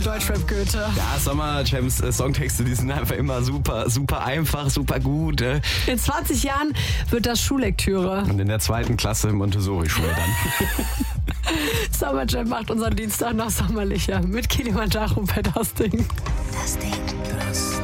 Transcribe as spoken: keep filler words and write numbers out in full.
Deutschrap-Goethe. Ja, Sommerjams äh, Songtexte, die sind einfach immer super, super einfach, super gut. Äh. In zwanzig Jahren wird das Schullektüre. Und in der zweiten Klasse Montessori-Schule dann. Summerjam macht unseren Dienstag noch sommerlicher mit Kilimanjaro bei Das Ding. Das Ding.